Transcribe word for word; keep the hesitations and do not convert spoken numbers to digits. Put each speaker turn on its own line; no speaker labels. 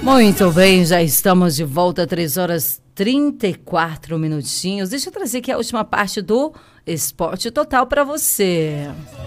Muito bem, já estamos de volta, três horas e trinta e quatro minutinhos. Deixa eu trazer aqui a última parte do Esporte Total para você.